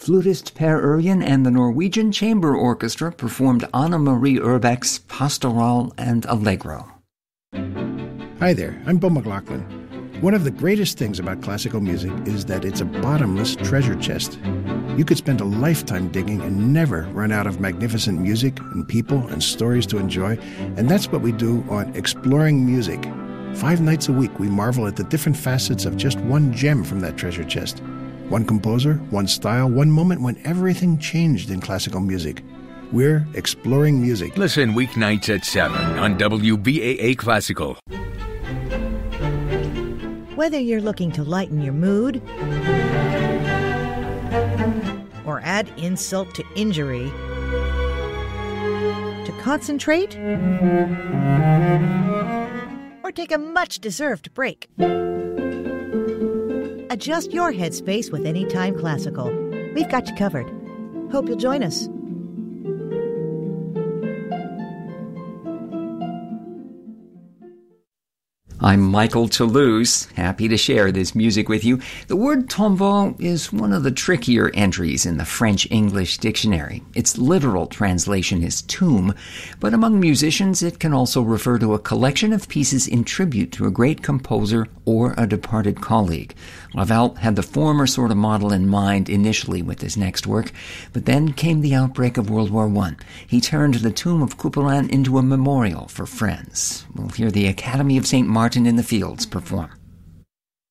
flutist Per Ørjan and the Norwegian Chamber Orchestra performed Anna Marie Urbeck's Pastoral and Allegro. Hi there, I'm Bill McLaughlin. One of the greatest things about classical music is that it's a bottomless treasure chest. You could spend a lifetime digging and never run out of magnificent music and people and stories to enjoy, and that's what we do on Exploring Music. 5 nights a week, we marvel at the different facets of just one gem from that treasure chest. One composer, one style, one moment when everything changed in classical music. We're Exploring Music. Listen weeknights at 7 on WBAA Classical. Whether you're looking to lighten your mood or add insult to injury, to concentrate or take a much-deserved break, adjust your headspace with Anytime Classical. We've got you covered. Hope you'll join us. I'm Michael Toulouse, happy to share this music with you. The word tombeau is one of the trickier entries in the French-English dictionary. Its literal translation is tomb, but among musicians it can also refer to a collection of pieces in tribute to a great composer or a departed colleague. Ravel had the former sort of model in mind initially with his next work, but then came the outbreak of World War I. He turned the tomb of Couperin into a memorial for friends. We'll hear the Academy of St. Martin in the Fields perform.